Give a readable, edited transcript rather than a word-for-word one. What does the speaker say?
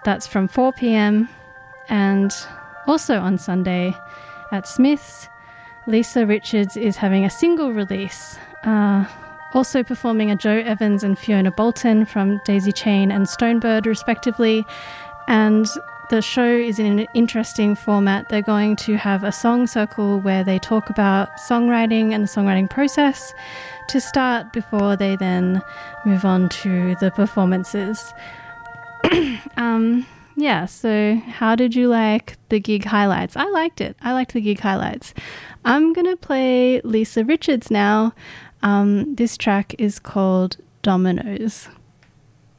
That's from 4 p.m. And also on Sunday at Smith's, Lisa Richards is having a single release. Also performing are Joe Evans and Fiona Bolton from Daisy Chain and Stonebird, respectively. And the show is in an interesting format. They're going to have a song circle where they talk about songwriting and the songwriting process to start before they then move on to the performances. Yeah, so how did you like the gig highlights? I liked it. I liked the gig highlights. I'm going to play Lisa Richards now. This track is called Dominoes.